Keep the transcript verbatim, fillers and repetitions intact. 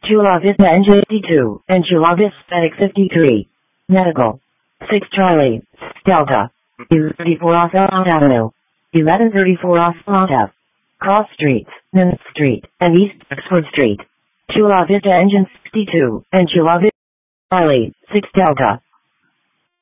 Chula Vista N J fifty-two, and Chula Vista X fifty-three. Medical. six Charlie, Delta. thirty-four off Elmont Avenue. eleven thirty-four off Mount Ave. Cross Streets, Ninth Street, and East Oxford Street. Chula Vista Engine sixty-two, and Chula Vista Charlie, six Delta.